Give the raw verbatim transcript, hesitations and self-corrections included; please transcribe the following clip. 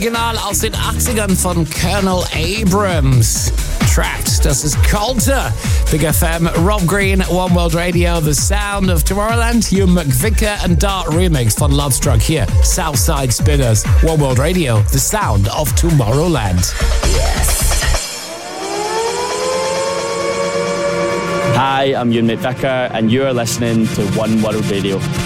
Original aus den achtzigern von Colonel Abrams. Trapped, das ist Colter. Big F M, Rob Green, One World Radio, The Sound of Tomorrowland, Hugh McVicker and Dart remix von Lovestruck here. Southside Spinners, One World Radio, The Sound of Tomorrowland. Yes. Hi, I'm Hugh McVicker and you're listening to One World Radio.